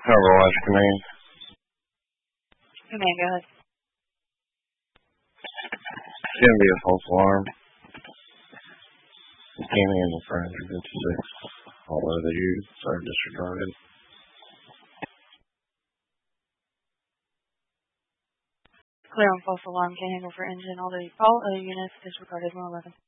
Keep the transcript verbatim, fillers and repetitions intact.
Overwatch command. Command, go ahead. It's going to be a false alarm. It came in for one fifty-six. Although the youths are disregarded. Clear on false alarm. Can't handle for engine. Although all other units disregarded one eleven.